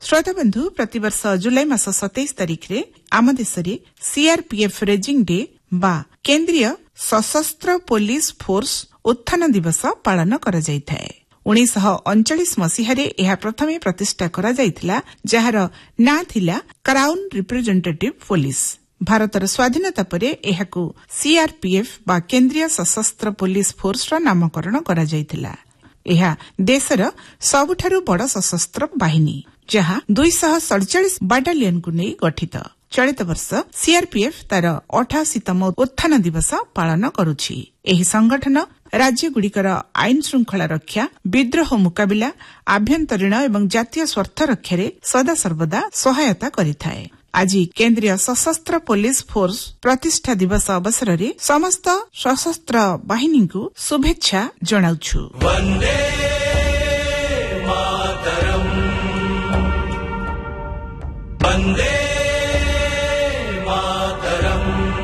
श्रोता बंधु प्रतिवर्ष जुलाई मास 27 तारिख रे आम देश रे सीआरपीएफ रेजिंग डे बा केंद्रीय सशस्त्र पुलिस फोर्स उत्थान दिवस पालन करा जायथाय। 1939 मसीहारे यह प्रथमे प्रतिष्ठा करा जायथिला जहार ना थिला क्राउन रिप्रेजेंटेटिव पुलिस। भारतर स्वाधीनता परे एहाकु सीआरपीएफ बा केंद्रीय सशस्त्र पुलिस फोर्स रा नामकरण करा जायथिला। यह देशर सबुठारु बड़ सशस्त्र बाहिनी जहा 247 बाटालियन को नहीं गठित। चलित वर्ष सीआरपीएफ तार 88तम उत्थान दिवस पालन करुछि। एही संगठन राज्य गुड़िकर आईन श्रृंखला रक्षा, विद्रोह मुकाबिला, आभ्यंतरीण एवं जातीय स्वार्थ रक्षारे सदा सर्वदा सहायता करिथाय। आज केंद्रीय सशस्त्र पुलिस फोर्स प्रतिष्ठा दिवस अवसर रे समस्त सशस्त्र बाहिनी को शुभेच्छा जणाउछु। वंदे मातरम, वंदे मातरम।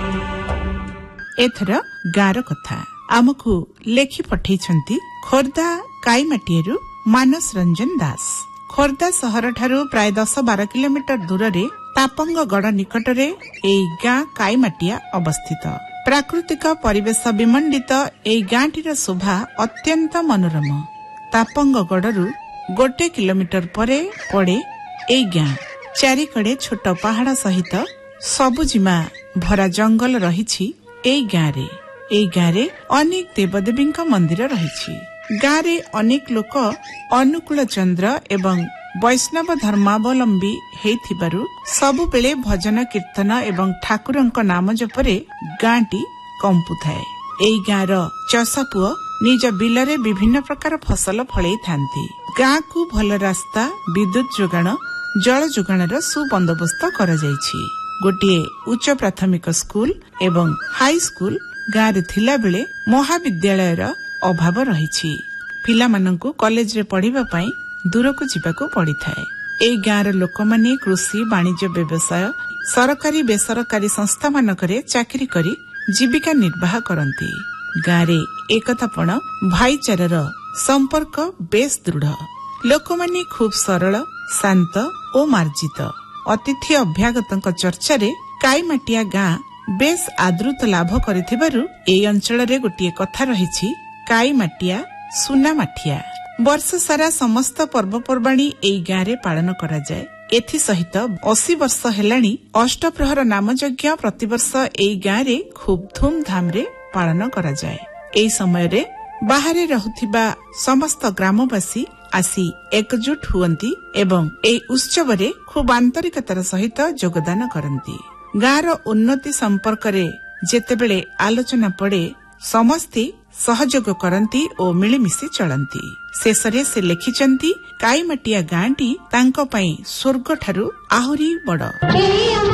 एथर गार कथा आमको लेखि पठेइछंती खोर्धा काईमाटियरु मानस रंजन दास। खोर्धा सहर ठारू प्राय 10-12 किलोमीटर दूर रे तापंगगढ़ निकटरे एई गाँ काईमाटिया अवस्थित। प्राकृतिक परिवेश विमंडित एई गाँटीर शोभा अत्यंत मनोरम। तापंगगढ़रू 1 किलोमीटर परे पड़े एई गाँ। चारिकड़े छोट पहाड़ सहित सबुजिमा भरा जंगल रहिछि एई गाँ रे। एई गाँ रे अनेक देवदेवींक मंदिर रहिछि। गाँ रे अनेक लोक अनुकूल चंद्र एवं वैष्णव धर्मावलंबी हेथिबारु सबु बेले भजन कीर्तन एवं ठाकुरंक नाम जपरे गाँटी कंपुथाए। एई गाँर चषापुଅ निज बिलरे विभिन्न प्रकार फसल फळेई थांती। गाँ को भल रास्ता, विद्युत जोगाण, जल जोगाणर सुबंदोबस्त करा जायछि। गोटिए उच्च प्राथमिक स्कूल एवं हाई स्कूल गाँ रे थिला बेले महाविद्यालयर अभाव रहिछि। पिलामानंकु कॉलेज रे पढ़िबा पई दूरକୁ ଯିବାକୁ ପଡିଥାଏ। ଏହି ଗାଁର ଲୋକମାନେ କୃଷି, ବାଣିଜ୍ୟ ବ୍ୟବସାୟ, ସରକାରୀ ବେସରକାରୀ ସଂସ୍ଥା ମାନଙ୍କରେ ଚାକିରି କରି ଜୀବିକା ନିର୍ବାହ କରନ୍ତି। ଗାଁରେ ଏକତାପଣ ଭାଇଚାରାର ସମ୍ପର୍କ ବେଶ ଦୃଢ। ଲୋକମାନେ ଖୁବ୍ ସରଳ, ଶାନ୍ତ ଓ ମାର୍ଜିତ। ଅତିଥି ଅଭ୍ୟାଗତଙ୍କ ଚର୍ଚ୍ଚାରେ କାଇମାଟିଆ ଗାଁ ବେଶ ଆଦୃତ ଲାଭ କରିଥିବାରୁ ଏହି ଅଞ୍ଚଳରେ ଗୋଟିଏ କଥା ରହିଛି, କାଇମାଟିଆ ସୁନା ମାଠିଆ। वर्ष सारा समस्त पर्वपर्वाणी एई गाँ रे पालन करा जाए। एथि सहित 80 वर्ष हेलाणी अष्टप्रहर नाम यज्ञ प्रतिवर्ष एई गाँ रे खूब धूमधाम रे पालन करा जाए। एई समय रे बाहरे रहुथिबा समस्त ग्रामवासी आसी एकजुट हुअंती एवं एई उत्सव रे खूब आंतरिकतार सहित योगदान करंती। गाँ रो उन्नति संपर्क रे जेतेबेले आलोचना पड़े समस्ते सहयोग करंती ओ मिलिमिशि चलंती। शेषरे से लिखिचंती काईमाटिया गाँटी तांको पई स्वर्ग ठारू आहुरी बड़।